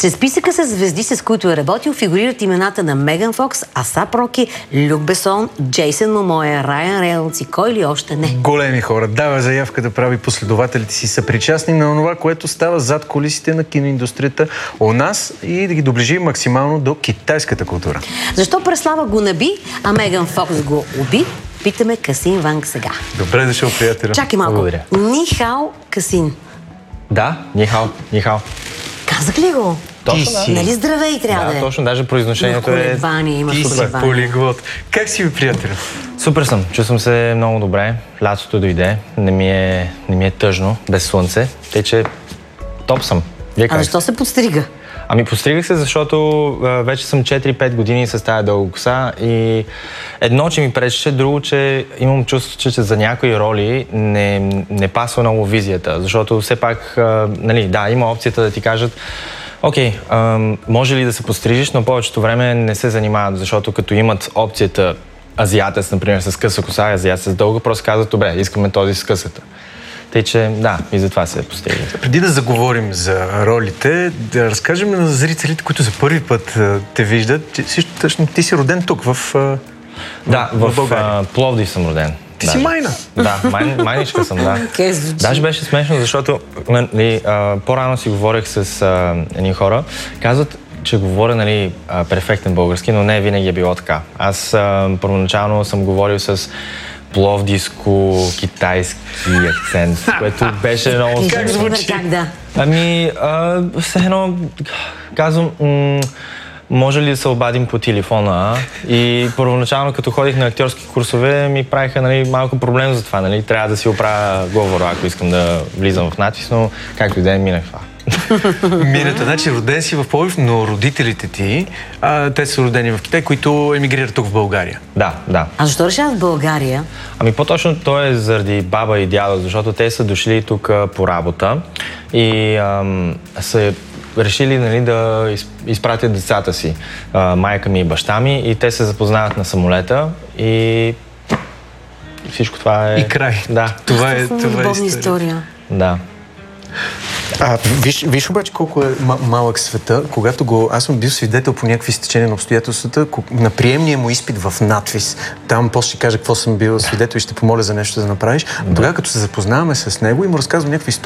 Сред списъка с звезди, с които е работил, фигурират имената на Меган Фокс, Асап Роки, Люк Бесон, Джейсън Момоя, Райан Рейнолдс и кой ли още не. Големи хора. Дава заявка да прави последователите си съпричастни на това, което става зад кулисите на киноиндустрията у нас и да ги доближи максимално до китайската култура. Защо Преслава го наби, а Меган Фокс го уби? Питаме Касин Ванг сега. Добре дошъл, приятеля. Чакай малко. Благодаря. Нихао, Касин. Да, нихао, нихао. Казах ли го? Точно, си. Нали здравей трябва да е? точно, даже произношението е... Колебания, има Ти си колебания. полиглот. Как си ви, приятеля? Супер съм, чувствам се много добре. Лятото дойде, не ми е тъжно, без слънце, тъй че топ съм. Вие А как? защо се подстрига? Ами постригах се, защото вече съм 4-5 години с тази дълга коса и едно, че ми пречеше, друго, че имам чувство, че за някои роли не пасва много визията, защото все пак, нали, да, има опцията да ти кажат окей, може ли да се пострижиш, но повечето време не се занимават, защото като имат опцията азиатец, например, с къса коса, азиатец с дълга, просто казват, добре, искаме този с късата. Тъй, че да, и затова се постигна. Преди да заговорим за ролите, да разкажем на зрителите, които за първи път те виждат, че точно ти си роден тук, в България. Пловдив съм роден. Ти си майна. Да, майничка съм, да. Даже беше смешно, защото по-рано си говорех с едни хора. Казват, че говоря, нали, перфектен български, но не винаги е било така. Аз първоначално съм говорил с пловдивско-китайски акцент, което беше много... Как звучи? Как да? Ами, все едно казвам, може ли да се обадим по телефона? И първоначално, като ходих на актьорски курсове, ми правиха, нали, малко проблем за това. Нали? Трябва да си оправя говора, ако искам да влизам в надпис, но както и да е, минах това. Мината, значи роден си в Пловдив, но родителите ти, те са родени в Китай, които емигрират тук в България. Да, да. А защо решават в България? Ами по-точно то е заради баба и дядо, защото те са дошли тук по работа и са решили, нали, да изпратят децата си, майка ми и баща ми, и те се запознават на самолета и всичко това е... И край. Да. Това е история. Да. Виж обаче колко е малък света, когато аз съм бил свидетел по някакви стечения на обстоятелствата, на приемния му изпит в надвис. Там после ще кажа какво съм бил свидетел и ще помоля за нещо да направиш. Но тогава, като се запознаваме с него и му разказвам някакви истории,